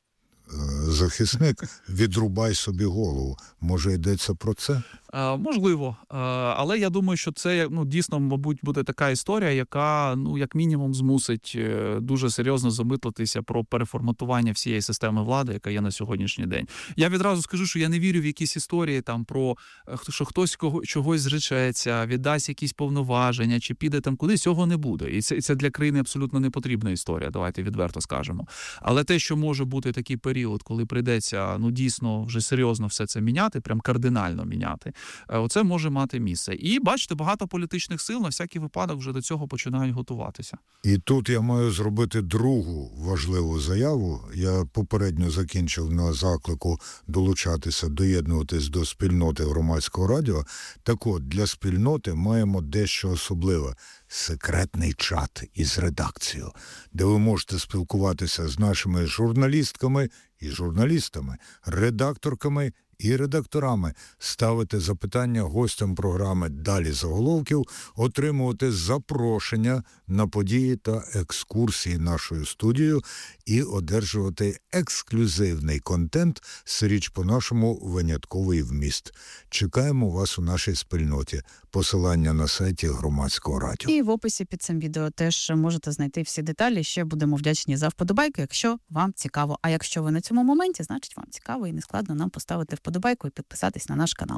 захисник, відрубай собі голову. Може, йдеться про це? Можливо. Але я думаю, що це дійсно, мабуть, буде така історія, яка, як мінімум, змусить дуже серйозно замислитися про переформатування всієї системи влади, яка є на сьогоднішній день. Я відразу скажу, що я не вірю в якісь історії там про, що хтось чогось зречеться, віддасть якісь повноваження, чи піде там кудись, цього не буде. І це для країни абсолютно не потрібна історія, давайте відверто скажемо. Але те, що може бути такий період, коли прийдеться, дійсно, вже серйозно все це міняти, прям кардинально міняти, оце може мати місце. І, бачите, багато політичних сил на всякий випадок вже до цього починають готуватися. І тут я маю зробити другу важливу заяву. Я попередньо закінчив на заклику долучатися, доєднуватись до спільноти Громадського радіо. Так от, для спільноти маємо дещо особливе. Секретний чат із редакцією, де ви можете спілкуватися з нашими журналістками і журналістами, редакторками і редакторами, ставити запитання гостям програми «Далі заголовків», отримувати запрошення на події та екскурсії нашою студією і одержувати ексклюзивний контент з «Річ по-нашому» винятковий вміст. Чекаємо вас у нашій спільноті. Посилання на сайті Громадського радіо. І в описі під цим відео теж можете знайти всі деталі. Ще будемо вдячні за вподобайку, якщо вам цікаво. А якщо ви на цьому моменті, значить вам цікаво і не складно нам поставити вподобайку і підписатись на наш канал.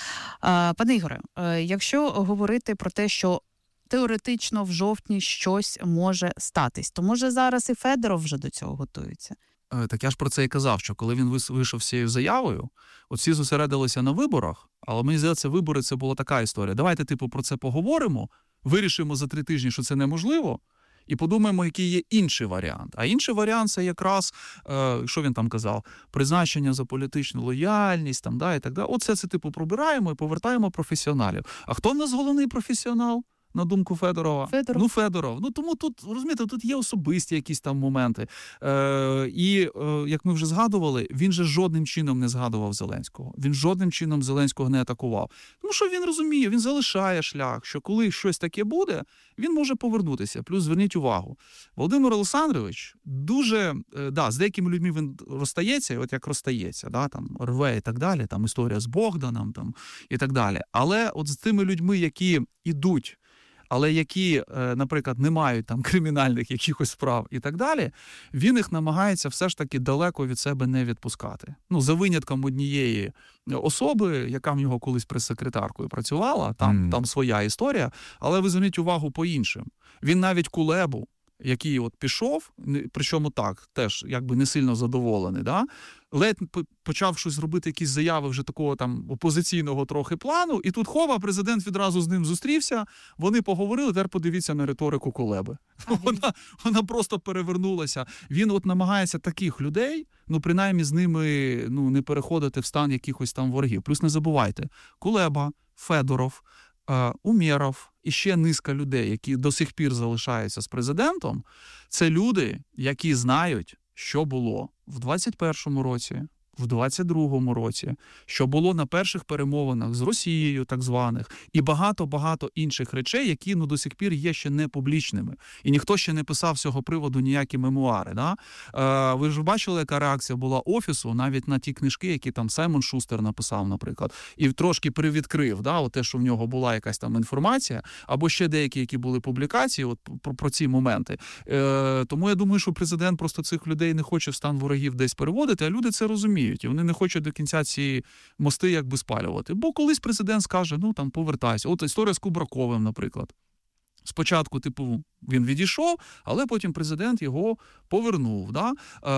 Пане Ігоре, якщо говорити про те, що теоретично в жовтні щось може статись, то може зараз і Федоров вже до цього готується? Так я ж про це і казав, що коли він вийшов з цією заявою, всі зосередилися на виборах, але мені здається, вибори – це була така історія. Давайте, про це поговоримо, вирішимо за 3 тижні, що це неможливо, і подумаємо, який є інший варіант. А інший варіант – це якраз, що він там казав, призначення за політичну лояльність, там, і так далі. Оце це, пробираємо і повертаємо професіоналів. А хто в нас головний професіонал? На думку Федорова. Федоров. Тому тут, розумієте, тут є особисті якісь там моменти. І, як ми вже згадували, він же жодним чином не згадував Зеленського. Він жодним чином Зеленського не атакував. Тому що він розуміє, він залишає шлях, що коли щось таке буде, він може повернутися. Плюс зверніть увагу, Володимир Олександрович дуже, з деякими людьми він розстається, от як розстається, там рве і так далі, там історія з Богданом там, і так далі. Але от з тими людьми, які ідуть, але які, наприклад, не мають там кримінальних якихось справ і так далі, він їх намагається все ж таки далеко від себе не відпускати. За винятком однієї особи, яка в нього колись прес-секретаркою працювала, там своя історія, але ви зверніть увагу по іншим. Він навіть Кулебу який от пішов, причому так, теж якби не сильно задоволений, да? Ледь почав щось робити, якісь заяви вже такого там опозиційного трохи плану, і тут хова, президент відразу з ним зустрівся, вони поговорили, тепер подивіться на риторику Кулеби. Вона просто перевернулася. Він от намагається таких людей, ну принаймні з ними не переходити в стан якихось там ворогів. Плюс не забувайте, Кулеба, Федоров, Умєров і ще низка людей, які до сих пір залишаються з президентом, це люди, які знають, що було в 21-му році, в 22-му році, що було на перших перемовинах з Росією, так званих, і багато-багато інших речей, які до сих пір є ще не публічними. І ніхто ще не писав з цього приводу ніякі мемуари. Да? Ви ж бачили, яка реакція була Офісу навіть на ті книжки, які там Саймон Шустер написав, наприклад, і трошки привідкрив, да, те, що в нього була якась там інформація, або ще деякі, які були публікації от, про ці моменти. Тому я думаю, що президент просто цих людей не хоче в стан ворогів десь переводити, а люди це розуміють. І вони не хочуть до кінця ці мости якби спалювати. Бо колись президент скаже, повертайся. От історія з Кубраковим, наприклад. Спочатку, він відійшов, але потім президент його повернув. Да?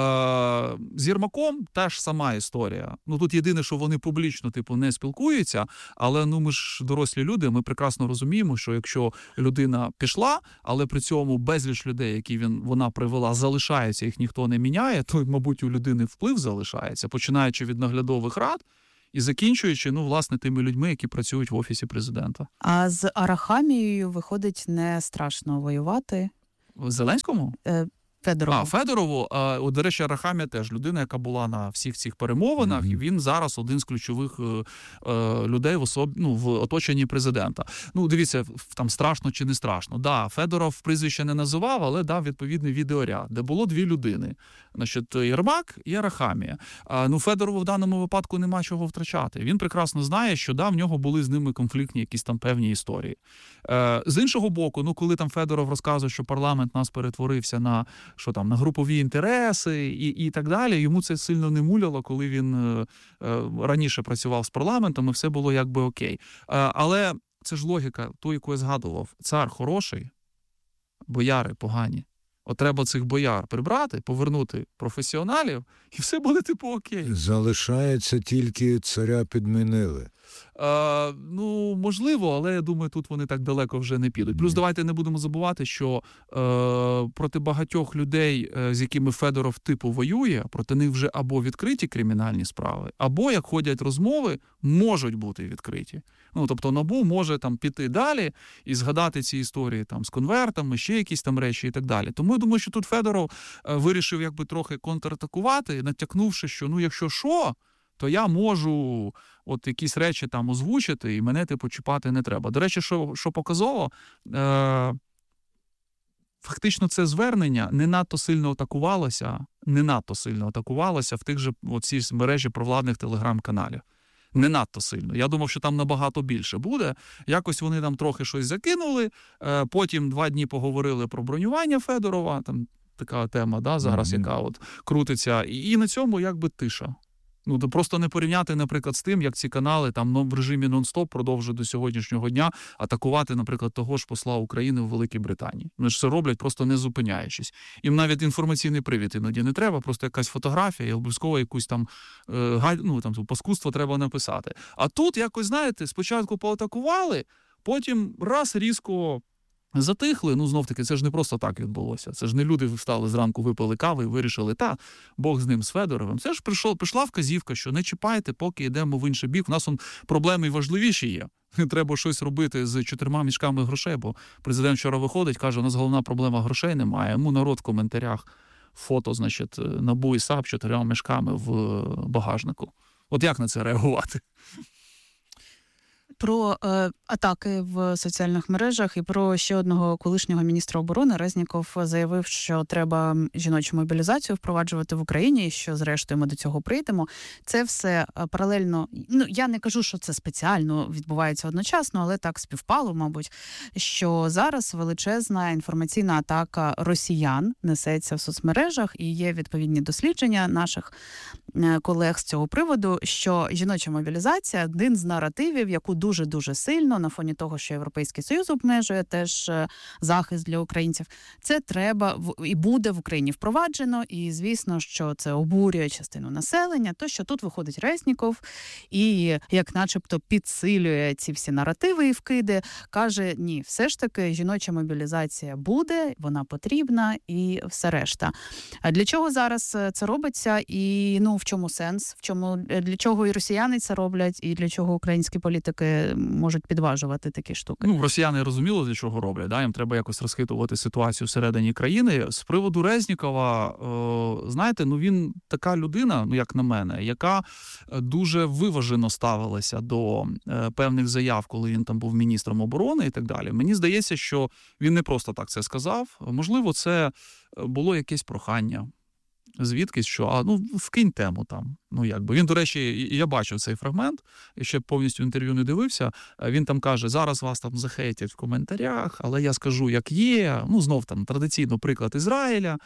З Єрмаком теж сама історія. Тут єдине, що вони публічно не спілкуються, але ми ж дорослі люди, ми прекрасно розуміємо, що якщо людина пішла, але при цьому безліч людей, які вона привела, залишаються, їх ніхто не міняє, то, мабуть, у людини вплив залишається, починаючи від наглядових рад, і закінчуючи, власне, тими людьми, які працюють в Офісі президента. А з Арахамією, виходить, не страшно воювати? Зеленському? Федорову. Федорову. До речі, Арахамія теж людина, яка була на всіх цих перемовинах, і він зараз один з ключових людей в оточенні президента. Дивіться, там страшно чи не страшно. Да, Федоров прізвище не називав, але дав відповідний відеоряд, де було дві людини. Значить, Єрмак і Арахамія. Федорову в даному випадку нема чого втрачати. Він прекрасно знає, що в нього були з ними конфліктні якісь там певні історії. З іншого боку, коли там Федоров розказує, що парламент нас перетворився на групові інтереси і так далі. Йому це сильно не муляло, коли він раніше працював з парламентом, і все було якби окей. Але це ж логіка, ту, яку я згадував. Цар хороший, бояри погані. От треба цих бояр прибрати, повернути професіоналів, і все буде окей. Залишається тільки царя підмінили. Можливо, але я думаю, тут вони так далеко вже не підуть. Плюс давайте не будемо забувати, що проти багатьох людей, з якими Федоров воює, проти них вже або відкриті кримінальні справи, або, як ходять розмови, можуть бути відкриті. Тобто НАБУ може піти далі і згадати ці історії з конвертами, ще якісь там речі і так далі. Тому я думаю, що тут Федоров вирішив якби трохи контратакувати, натякнувши, що якщо що, то я можу от якісь речі озвучити, і мене чіпати не треба. До речі, що показово, фактично це звернення не надто сильно атакувалося в тих же цій мережі провладних телеграм-каналів. Не надто сильно. Я думав, що там набагато більше буде. Якось вони трохи щось закинули, потім 2 дні поговорили про бронювання Федорова, там така тема, зараз, яка крутиться, і на цьому якби тиша. Просто не порівняти, наприклад, з тим, як ці канали в режимі нон-стоп продовжують до сьогоднішнього дня атакувати, наприклад, того ж посла України в Великій Британії. Вони ж це роблять, просто не зупиняючись. Їм навіть інформаційний привід іноді не треба, просто якась фотографія і обов'язково якусь паскудство треба написати. А тут якось, знаєте, спочатку поатакували, потім раз різко затихли. Знов-таки, це ж не просто так відбулося. Це ж не люди встали зранку, випили кави і вирішили, Бог з ним, з Федоровим. Це ж прийшла вказівка, що не чіпайте, поки йдемо в інший бік. У нас проблеми важливіші є. Треба щось робити з 4 мішками грошей, бо президент вчора виходить, каже, у нас головна проблема грошей немає. Йому народ в коментарях фото, НАБУ і САП 4 мішками в багажнику. От як на це реагувати? Про атаки в соціальних мережах і про ще одного колишнього міністра оборони. Резніков заявив, що треба жіночу мобілізацію впроваджувати в Україні, і що зрештою ми до цього прийдемо. Це все паралельно, я не кажу, що це спеціально відбувається одночасно, але так співпало, мабуть, що зараз величезна інформаційна атака росіян несеться в соцмережах, і є відповідні дослідження наших колег з цього приводу, що жіноча мобілізація – один з наративів, яку дуже-дуже сильно на фоні того, що Європейський Союз обмежує теж захист для українців. Це треба і буде в Україні впроваджено, і звісно, що це обурює частину населення, то що тут виходить Резніков і як начебто підсилює ці всі наративи і вкиди, каже, ні, все ж таки жіноча мобілізація буде, вона потрібна і все решта. А для чого зараз це робиться і в чому сенс? Для чого і росіяни це роблять, і для чого українські політики можуть підважувати такі штуки? Росіяни розуміло, для чого роблять, да? Їм треба якось розхитувати ситуацію всередині країни. З приводу Резнікова, знаєте, він така людина, як на мене, яка дуже виважено ставилася до певних заяв, коли він там був міністром оборони і так далі. Мені здається, що він не просто так це сказав. Можливо, це було якесь прохання. Звідкись, що, вкинь тему там. Він, до речі, я бачив цей фрагмент, я ще повністю інтерв'ю не дивився, він там каже, зараз вас там захейтять в коментарях, але я скажу, як є, знов там традиційно приклад Ізраїля,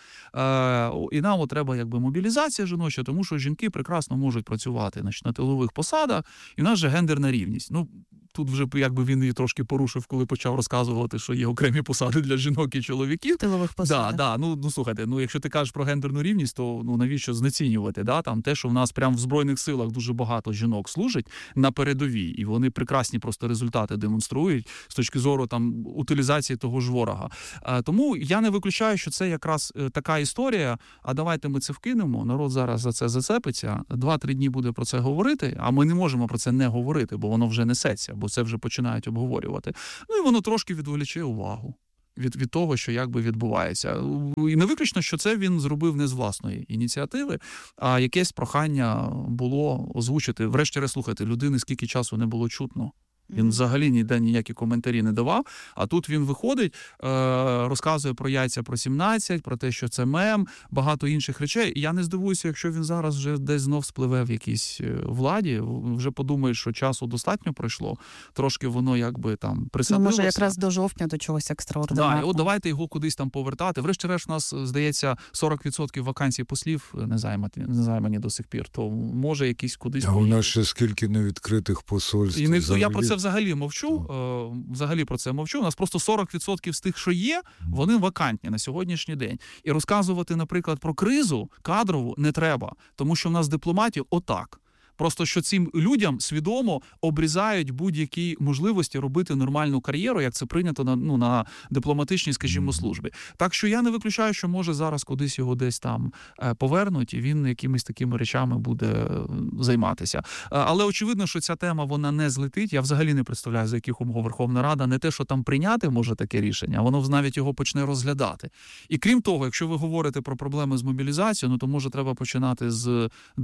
і нам треба мобілізація жіноча, тому що жінки прекрасно можуть працювати на тилових посадах, і в нас же гендерна рівність. Тут вже він її трошки порушив, коли почав розказувати, що є окремі посади для жінок і чоловіків. Тилових посад. Да. Слухайте, якщо ти кажеш про гендерну рівність, то навіщо знецінювати? Да? Там те, що в нас прямо в Збройних силах дуже багато жінок служить на передовій, і вони прекрасні просто результати демонструють з точки зору там утилізації того ж ворога. Тому я не виключаю, що це якраз така історія, а давайте ми це вкинемо, народ зараз за це зацепиться, 2-3 дні буде про це говорити, а ми не можемо про це не говорити, бо воно вже несеться, бо це вже починають обговорювати. І воно трошки відволіче увагу від того, що відбувається. І не виключно, що це він зробив не з власної ініціативи, а якесь прохання було озвучити. Врешті-решт, слухайте, людини скільки часу не було чутно. Він взагалі ніде ніякі коментарі не давав, а тут він виходить, розказує про яйця про 17, про те, що це мем, багато інших речей. І я не здивуюся, якщо він зараз вже десь знов спливе в якійсь владі, вже подумає, що часу достатньо пройшло, трошки воно там присадилося. Може якраз до жовтня до чогось екстраординарного. Давайте його кудись там повертати. Врешті-решт у нас, здається, 40% вакансій послів не займані до сих пір, то може якісь кудись... А у нас ще скільки невідкритих посольств. Я про це взагалі мовчу. Взагалі про це мовчу. У нас просто 40% з тих, що є, вони вакантні на сьогоднішній день. І розказувати, наприклад, про кризу кадрову не треба, тому що в нас дипломатів отак. Просто що цим людям свідомо обрізають будь-які можливості робити нормальну кар'єру, як це прийнято на дипломатичній, скажімо, службі. Так що я не виключаю, що може зараз кудись його десь там повернуть, і він якимись такими речами буде займатися. Але очевидно, що ця тема, вона не злетить. Я взагалі не представляю, за яких умов Верховна Рада не те, що там прийняти може таке рішення, а воно навіть його почне розглядати. І крім того, якщо ви говорите про проблеми з мобілізацією, то може треба починати з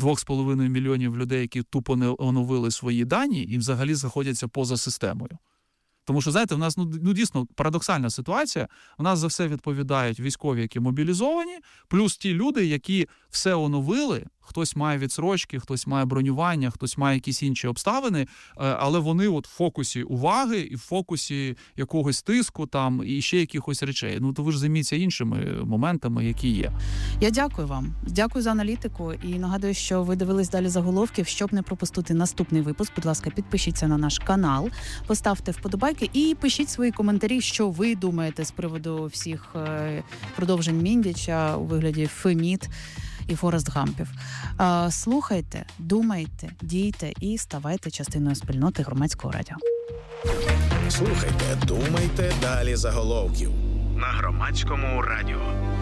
2,5 мільйонів людей, які тупо не оновили свої дані і взагалі знаходяться поза системою. Тому що, знаєте, в нас дійсно парадоксальна ситуація. У нас за все відповідають військові, які мобілізовані, плюс ті люди, які все оновили, хтось має відсрочки, хтось має бронювання, хтось має якісь інші обставини, але вони в фокусі уваги і в фокусі якогось тиску там і ще якихось речей. То ви ж займіться іншими моментами, які є. Я дякую вам. Дякую за аналітику і нагадую, що ви дивились далі заголовків. Щоб не пропустити наступний випуск, будь ласка, підпишіться на наш канал, поставте вподобайки і пишіть свої коментарі, що ви думаєте з приводу всіх продовжень Міндіча у вигляді Фемід і Форест Гампів. Слухайте, думайте, дійте і ставайте частиною спільноти Громадського радіо. Слухайте, думайте, далі заголовків на Громадському радіо.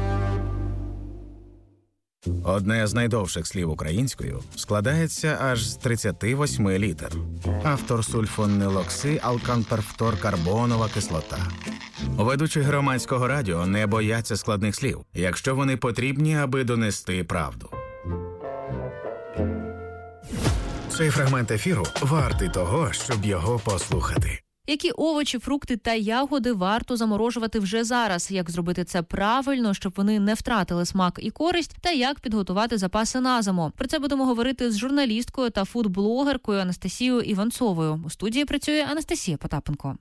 Одне з найдовших слів українською складається аж з 38 літер. Автор сульфонилоксиалканперфторкарбонова кислота. Ведучі Громадського радіо не бояться складних слів, якщо вони потрібні, аби донести правду. Цей фрагмент ефіру вартий того, щоб його послухати. Які овочі, фрукти та ягоди варто заморожувати вже зараз? Як зробити це правильно, щоб вони не втратили смак і користь? Та як підготувати запаси на зиму? Про це будемо говорити з журналісткою та фудблогеркою Анастасією Іванцовою. У студії працює Анастасія Потапенко.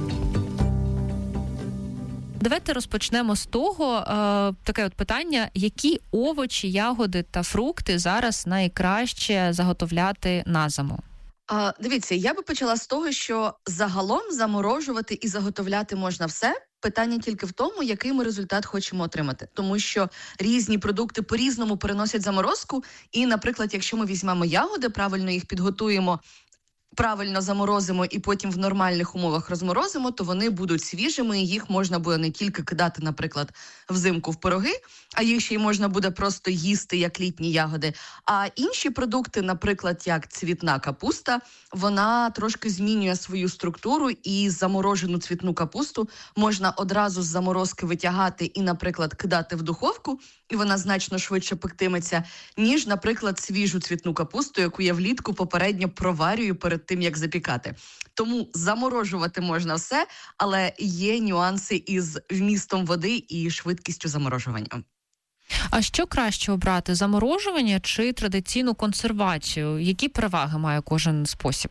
Давайте розпочнемо з того, таке питання, які овочі, ягоди та фрукти зараз найкраще заготовляти на зиму? Дивіться, я би почала з того, що загалом заморожувати і заготовляти можна все. Питання тільки в тому, який ми результат хочемо отримати. Тому що різні продукти по-різному переносять заморозку. І, наприклад, якщо ми візьмемо ягоди, правильно їх підготуємо, правильно заморозимо і потім в нормальних умовах розморозимо, то вони будуть свіжими, і їх можна буде не тільки кидати, наприклад, взимку в пироги, а їх ще й можна буде просто їсти, як літні ягоди. А інші продукти, наприклад, як цвітна капуста, вона трошки змінює свою структуру, і заморожену цвітну капусту можна одразу з заморозки витягати і, наприклад, кидати в духовку, і вона значно швидше пектиметься, ніж, наприклад, свіжу цвітну капусту, яку я влітку попередньо проварюю перед тим, як запікати. Тому заморожувати можна все, але є нюанси із вмістом води і швидкістю заморожування. А що краще обрати – заморожування чи традиційну консервацію? Які переваги має кожен спосіб?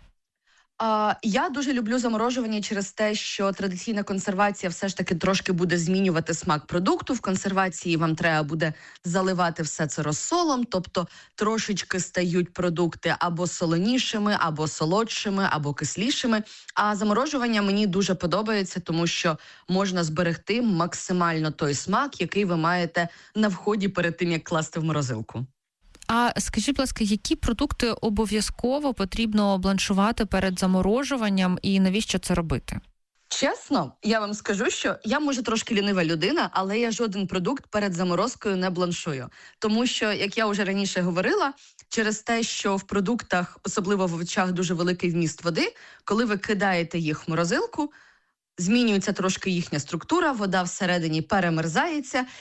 Я дуже люблю заморожування через те, що традиційна консервація все ж таки трошки буде змінювати смак продукту. В консервації вам треба буде заливати все це розсолом, тобто трошечки стають продукти або солонішими, або солодшими, або кислішими. А заморожування мені дуже подобається, тому що можна зберегти максимально той смак, який ви маєте на вході перед тим, як класти в морозилку. А скажіть, будь ласка, які продукти обов'язково потрібно бланшувати перед заморожуванням і навіщо це робити? Чесно, я вам скажу, що я, може, трошки лінива людина, але я жоден продукт перед заморозкою не бланшую. Тому що, як я вже раніше говорила, через те, що в продуктах, особливо в овочах, дуже великий вміст води, коли ви кидаєте їх в морозилку, змінюється трошки їхня структура, вода всередині перемерзається,